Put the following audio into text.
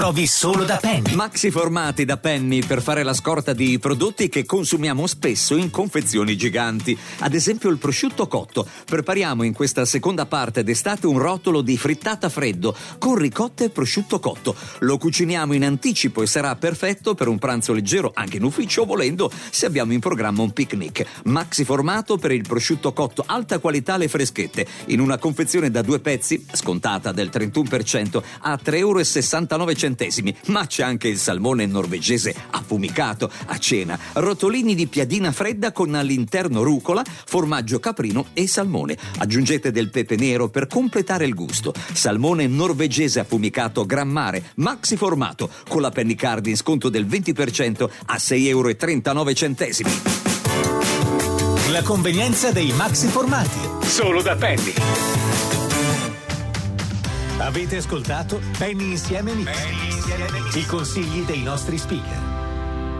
trovi solo da Penny. Maxi formati da Penny per fare la scorta di prodotti che consumiamo spesso in confezioni giganti. Ad esempio il prosciutto cotto. Prepariamo in questa seconda parte d'estate un rotolo di frittata freddo con ricotta e prosciutto cotto. Lo cuciniamo in anticipo e sarà perfetto per un pranzo leggero anche in ufficio, volendo, se abbiamo in programma un picnic. Maxi formato per il prosciutto cotto, alta qualità, le freschette, in una confezione da 2 pezzi, scontata del 31%, a €3,69. Ma c'è anche il salmone norvegese affumicato a cena, rotolini di piadina fredda con all'interno rucola, formaggio caprino e salmone. Aggiungete del pepe nero per completare il gusto. Salmone norvegese affumicato Gran Mare, maxi formato, con la Penny Card in sconto del 20% a €6,39. La convenienza dei maxi formati. Solo da Penny. Avete ascoltato Penny Insieme Mix, i consigli dei nostri speaker.